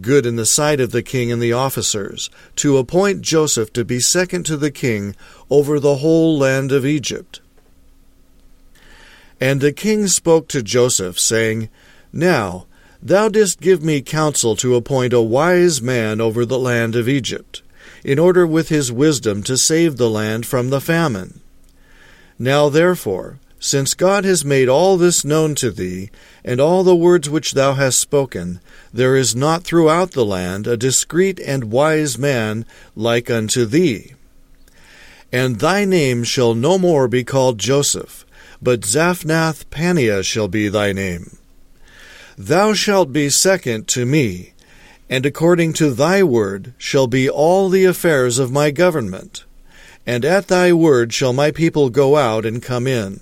good in the sight of the king and the officers, to appoint Joseph to be second to the king over the whole land of Egypt. And the king spoke to Joseph, saying, Now thou didst give me counsel to appoint a wise man over the land of Egypt, in order with his wisdom to save the land from the famine. Now therefore, since God has made all this known to thee, and all the words which thou hast spoken, there is not throughout the land a discreet and wise man like unto thee. And thy name shall no more be called Joseph, but Zaphnath-Paaneah shall be thy name. Thou shalt be second to me, and according to thy word shall be all the affairs of my government, and at thy word shall my people go out and come in.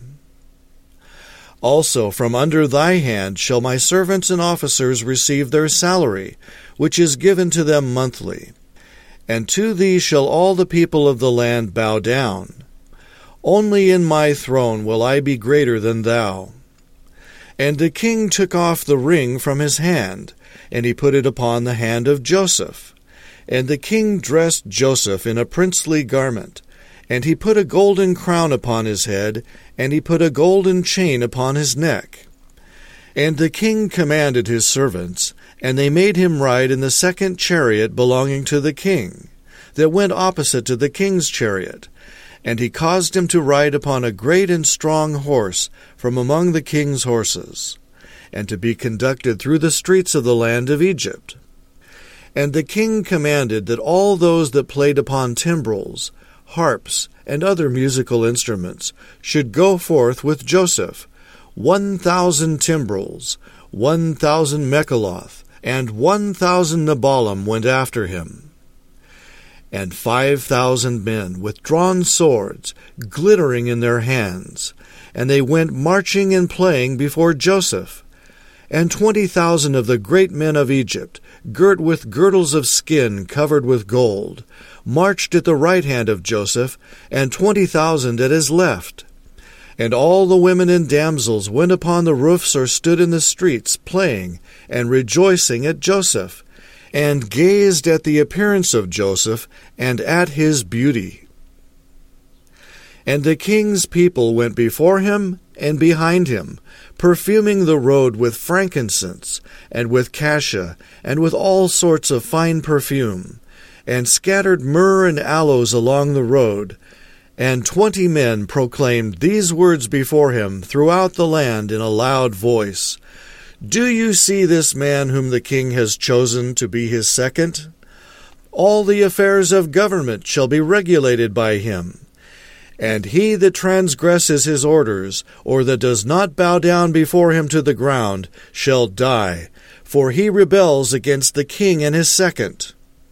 Also from under thy hand shall my servants and officers receive their salary, which is given to them monthly. And to thee shall all the people of the land bow down. Only in my throne will I be greater than thou. And the king took off the ring from his hand, and he put it upon the hand of Joseph. And the king dressed Joseph in a princely garment, and he put a golden crown upon his head, and he put a golden chain upon his neck. And the king commanded his servants, and they made him ride in the second chariot belonging to the king, that went opposite to the king's chariot. And he caused him to ride upon a great and strong horse from among the king's horses, and to be conducted through the streets of the land of Egypt. And the king commanded that all those that played upon timbrels, harps, and other musical instruments should go forth with Joseph, 1,000 timbrels, 1,000 mekaloth, and 1,000 nebalim went after him. And 5,000 men with drawn swords, glittering in their hands, and they went marching and playing before Joseph. And 20,000 of the great men of Egypt, girt with girdles of skin covered with gold, marched at the right hand of Joseph, and 20,000 at his left. And all the women and damsels went upon the roofs or stood in the streets, playing and rejoicing at Joseph, and gazed at the appearance of Joseph, and at his beauty. And the king's people went before him and behind him, perfuming the road with frankincense, and with cassia, and with all sorts of fine perfume, and scattered myrrh and aloes along the road. And 20 men proclaimed these words before him throughout the land in a loud voice, Do you see this man whom the king has chosen to be his second? All the affairs of government shall be regulated by him. And he that transgresses his orders, or that does not bow down before him to the ground, shall die, for he rebels against the king and his second.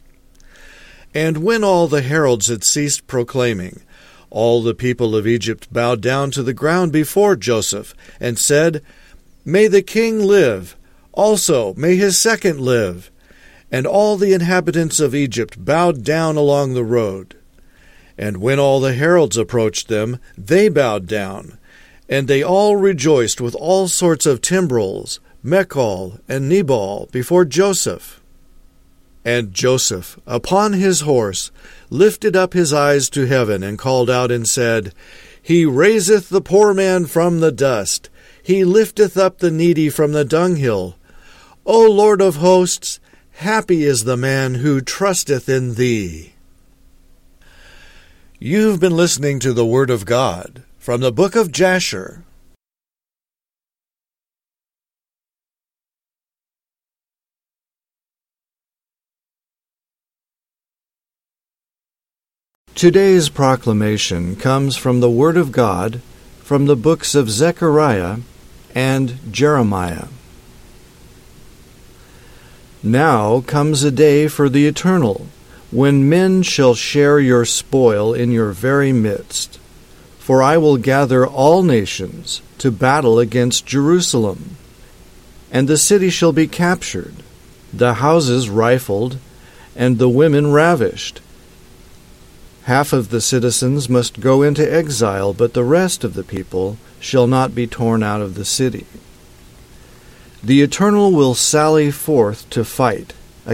And when all the heralds had ceased proclaiming, all the people of Egypt bowed down to the ground before Joseph, and said, May the king live, also may his second live. And all the inhabitants of Egypt bowed down along the road. And when all the heralds approached them, they bowed down, and they all rejoiced with all sorts of timbrels, mechal, and nebal before Joseph. And Joseph, upon his horse, lifted up his eyes to heaven, and called out and said, He raiseth the poor man from the dust, he lifteth up the needy from the dunghill. O Lord of hosts, happy is the man who trusteth in thee. You've been listening to the Word of God from the book of Jasher. Today's proclamation comes from the Word of God from the books of Zechariah and Jeremiah. Now comes a day for the eternal, when men shall share your spoil in your very midst. For I will gather all nations to battle against Jerusalem. And the city shall be captured, the houses rifled, and the women ravished. Half of the citizens must go into exile, but the rest of the people shall not be torn out of the city. The Eternal will sally forth to fight,